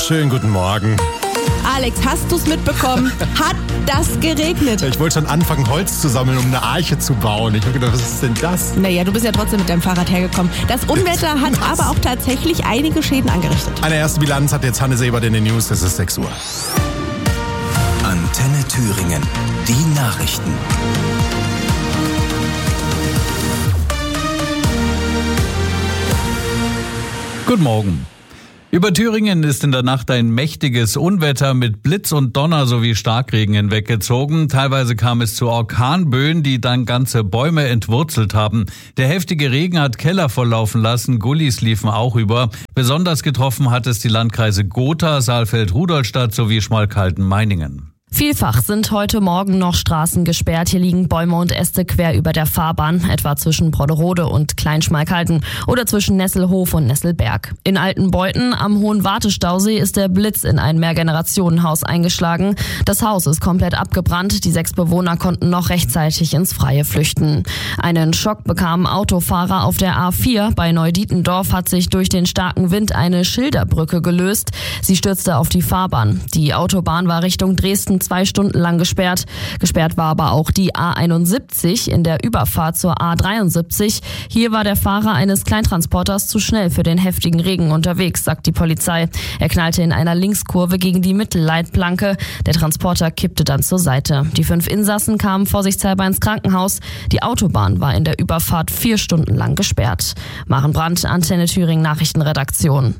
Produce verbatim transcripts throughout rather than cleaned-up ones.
Schönen guten Morgen. Alex, hast du es mitbekommen? Hat das geregnet? Ich wollte schon anfangen, Holz zu sammeln, um eine Arche zu bauen. Ich habe gedacht, was ist denn das? Naja, du bist ja trotzdem mit deinem Fahrrad hergekommen. Das Unwetter hat was? aber auch tatsächlich einige Schäden angerichtet. Eine erste Bilanz hat jetzt Hanne Sebert in den News. Es ist sechs Uhr. Antenne Thüringen. Die Nachrichten. Guten Morgen. Über Thüringen ist in der Nacht ein mächtiges Unwetter mit Blitz und Donner sowie Starkregen hinweggezogen. Teilweise kam es zu Orkanböen, die dann ganze Bäume entwurzelt haben. Der heftige Regen hat Keller volllaufen lassen, Gullis liefen auch über. Besonders getroffen hat es die Landkreise Gotha, Saalfeld-Rudolstadt sowie Schmalkalden-Meiningen. Vielfach sind heute Morgen noch Straßen gesperrt. Hier liegen Bäume und Äste quer über der Fahrbahn, etwa zwischen Brodderode und Kleinschmalkalden oder zwischen Nesselhof und Nesselberg. In Altenbeuthen am Hohen Wartestausee ist der Blitz in ein Mehrgenerationenhaus eingeschlagen. Das Haus ist komplett abgebrannt. Die sechs Bewohner konnten noch rechtzeitig ins Freie flüchten. Einen Schock bekamen Autofahrer auf der A vier. Bei Neudietendorf hat sich durch den starken Wind eine Schilderbrücke gelöst. Sie stürzte auf die Fahrbahn. Die Autobahn war Richtung Dresden zwei Stunden lang gesperrt. Gesperrt war aber auch die A einundsiebzig in der Überfahrt zur A dreiundsiebzig. Hier war der Fahrer eines Kleintransporters zu schnell für den heftigen Regen unterwegs, sagt die Polizei. Er knallte in einer Linkskurve gegen die Mittelleitplanke. Der Transporter kippte dann zur Seite. Die fünf Insassen kamen vorsichtshalber ins Krankenhaus. Die Autobahn war in der Überfahrt vier Stunden lang gesperrt. Maren Brandt, Antenne Thüringen Nachrichtenredaktion.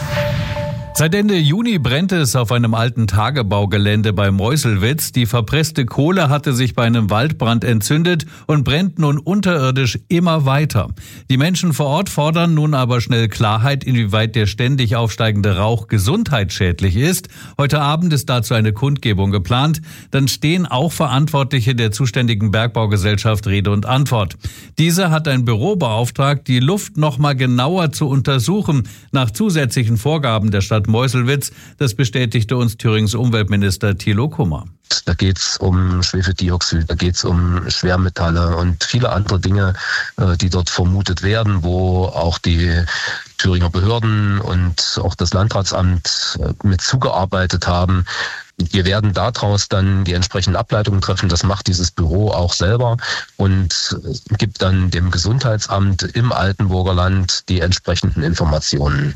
Seit Ende Juni brennt es auf einem alten Tagebaugelände bei Meuselwitz. Die verpresste Kohle hatte sich bei einem Waldbrand entzündet und brennt nun unterirdisch immer weiter. Die Menschen vor Ort fordern nun aber schnell Klarheit, inwieweit der ständig aufsteigende Rauch gesundheitsschädlich ist. Heute Abend ist dazu eine Kundgebung geplant. Dann stehen auch Verantwortliche der zuständigen Bergbaugesellschaft Rede und Antwort. Diese hat ein Büro beauftragt, die Luft noch mal genauer zu untersuchen, nach zusätzlichen Vorgaben der Stadt Meuselwitz. Das bestätigte uns Thürings Umweltminister Thilo Kummer. Da geht's um Schwefeldioxid, da geht's um Schwermetalle und viele andere Dinge, die dort vermutet werden, wo auch die Thüringer Behörden und auch das Landratsamt mit zugearbeitet haben. Wir werden daraus dann die entsprechenden Ableitungen treffen. Das macht dieses Büro auch selber und gibt dann dem Gesundheitsamt im Altenburger Land die entsprechenden Informationen.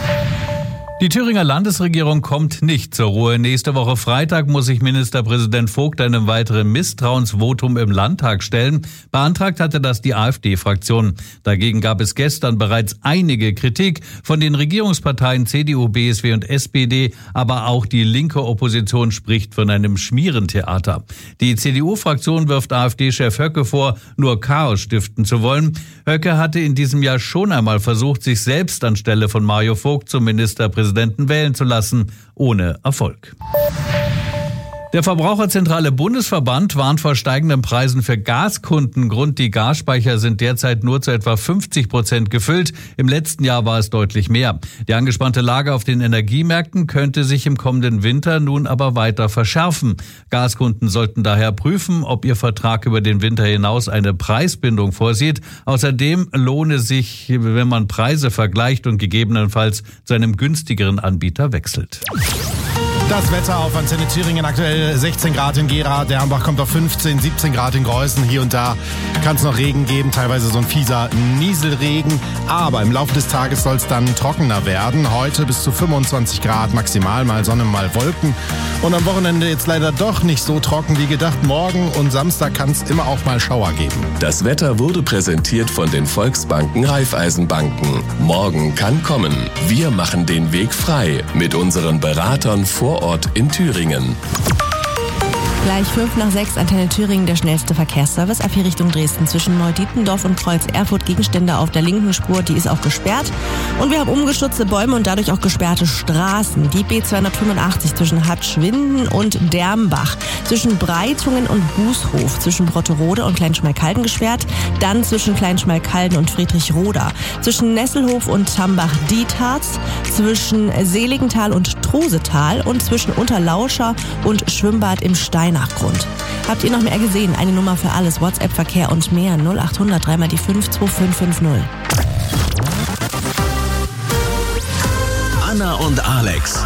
Die Thüringer Landesregierung kommt nicht zur Ruhe. Nächste Woche Freitag muss sich Ministerpräsident Vogt einem weiteren Misstrauensvotum im Landtag stellen. Beantragt hatte das die AfD-Fraktion. Dagegen gab es gestern bereits einige Kritik von den Regierungsparteien C D U, B S W und S P D. Aber auch die linke Opposition spricht von einem Schmierentheater. Die C D U-Fraktion wirft AfD-Chef Höcke vor, nur Chaos stiften zu wollen. Höcke hatte in diesem Jahr schon einmal versucht, sich selbst anstelle von Mario Vogt zum Ministerpräsidenten wählen zu lassen, ohne Erfolg. Der Verbraucherzentrale Bundesverband warnt vor steigenden Preisen für Gaskunden. Grund, die Gasspeicher sind derzeit nur zu etwa fünfzig Prozent gefüllt. Im letzten Jahr war es deutlich mehr. Die angespannte Lage auf den Energiemärkten könnte sich im kommenden Winter nun aber weiter verschärfen. Gaskunden sollten daher prüfen, ob ihr Vertrag über den Winter hinaus eine Preisbindung vorsieht. Außerdem lohne sich, wenn man Preise vergleicht und gegebenenfalls zu einem günstigeren Anbieter wechselt. Das Wetter auf Antenne Thüringen, aktuell sechzehn Grad in Gera, der Ambach kommt auf fünfzehn, siebzehn Grad in Greußen. Hier und da kann es noch Regen geben, teilweise so ein fieser Nieselregen. Aber im Laufe des Tages soll es dann trockener werden. Heute bis zu fünfundzwanzig Grad, maximal mal Sonne, mal Wolken. Und am Wochenende jetzt leider doch nicht so trocken wie gedacht. Morgen und Samstag kann es immer auch mal Schauer geben. Das Wetter wurde präsentiert von den Volksbanken Raiffeisenbanken. Morgen kann kommen. Wir machen den Weg frei mit unseren Beratern vor Ort in Thüringen. Gleich fünf nach sechs, Antenne Thüringen, der schnellste Verkehrsservice. Ab hier Richtung Dresden zwischen Neudietendorf und Kreuz Erfurt. Gegenstände auf der linken Spur, die ist auch gesperrt. Und wir haben umgestürzte Bäume und dadurch auch gesperrte Straßen. Die B zweihundertfünfundachtzig zwischen Hatschwinden und Dermbach. Zwischen Breitungen und Bußhof. Zwischen Brotterode und Kleinschmalkalden gesperrt. Dann zwischen Kleinschmalkalden und Friedrichroda. Zwischen Nesselhof und Tambach-Dietharz. Zwischen Seligenthal und Trosetal. Und zwischen Unterlauscher und Schwimmbad im Stein. Nachgrund. Habt ihr noch mehr gesehen? Eine Nummer für alles, WhatsApp, Verkehr und mehr. null acht hundert drei mal die fünf zwei fünf fünf null. Anna und Alex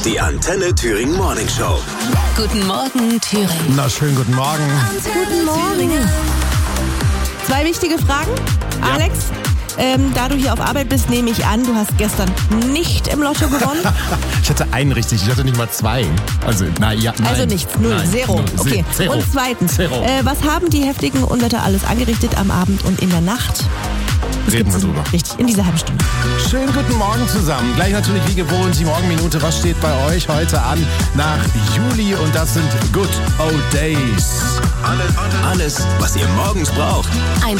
Die Antenne Thüringen Morning Show. Guten Morgen, Thüringen. Na, schönen guten Morgen. Guten Morgen. Zwei wichtige Fragen. Ja. Alex, ähm, da du hier auf Arbeit bist, nehme ich an, du hast gestern nicht im Lotto gewonnen. Ich hatte einen richtig, ich hatte nicht mal zwei. Also, na ja, nein. Also nichts, null, Nein, zero. null, Okay. Zero. Und zweitens, Zero. Äh, was haben die heftigen Unwetter alles angerichtet am Abend und in der Nacht? Das Reden wir gibt's drüber. Richtig, in dieser halben Stunde. Schönen guten Morgen zusammen. Gleich natürlich wie gewohnt die Morgenminute. Was steht bei euch heute an nach Juli? Und das sind Good Old Days. Alles, was ihr morgens braucht. Ein